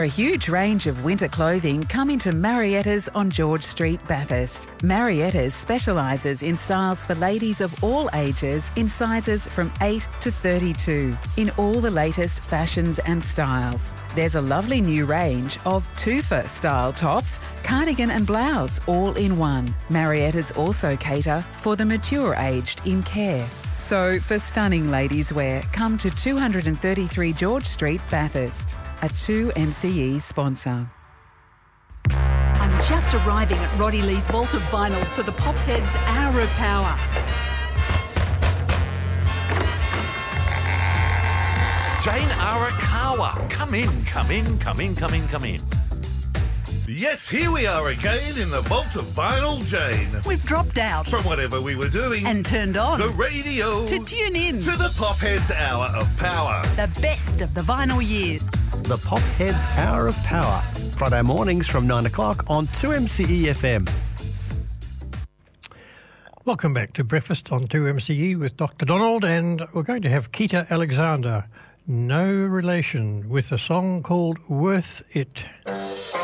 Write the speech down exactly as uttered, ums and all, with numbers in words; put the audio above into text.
A huge range of winter clothing come into Marietta's on George Street, Bathurst. Marietta's specialises in styles for ladies of all ages in sizes from eight to thirty-two in all the latest fashions and styles. There's a lovely new range of tufa style tops, cardigan and blouse all in one. Marietta's also cater for the mature aged in care. So for stunning ladies wear, come to two thirty-three George Street, Bathurst. A two M C E sponsor. I'm just arriving at Roddy Lee's Vault of Vinyl for the Popheads Hour of Power. Jane Arakawa. Come in, come in, come in, come in, come in. Yes, here we are again in the Vault of Vinyl, Jane. We've dropped out From whatever we were doing. and turned on the radio. to tune in To the Popheads Hour of Power. the best of the vinyl years. The Popheads Hour of Power. Friday mornings from nine o'clock on two M C E F M. Welcome back to Breakfast on two M C E with Doctor Donald, and we're going to have Keita Alexander, no relation, with a song called Worth It.